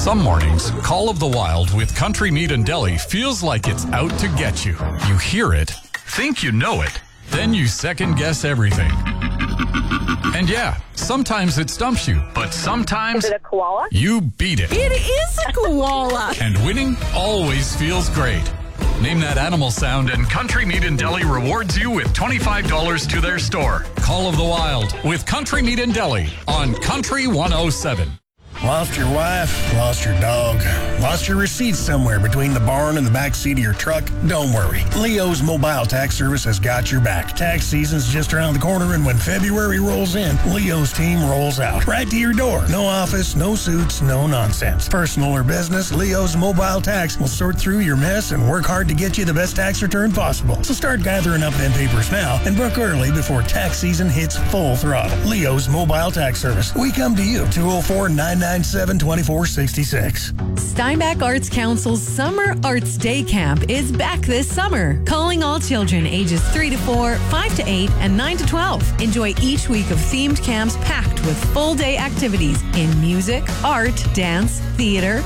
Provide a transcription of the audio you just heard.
Some mornings, Call of the Wild with Country Meat and Deli feels like it's out to get you. You hear it, think you know it, then you second guess everything. And yeah, sometimes it stumps you, but sometimes... Is it a koala? You beat it. It is a koala. And winning always feels great. Name that animal sound and Country Meat and Deli rewards you with $25 to their store. Call of the Wild with Country Meat and Deli on Country 107. Lost your wife, lost your dog, lost your receipts somewhere between the barn and the back seat of your truck? Don't worry. Leo's Mobile Tax Service has got your back. Tax season's just around the corner, and when February rolls in, Leo's team rolls out. Right to your door. No office, no suits, no nonsense. Personal or business, Leo's Mobile Tax will sort through your mess and work hard to get you the best tax return possible. So start gathering up them papers now and book early before tax season hits full throttle. Leo's Mobile Tax Service. We come to you. 204-997-2466. Steinbach Arts Council's Summer Arts Day Camp is back this summer. Calling all children ages 3 to 4, 5 to 8, and 9 to 12. Enjoy each week of themed camps packed with full-day activities in music, art, dance, theater,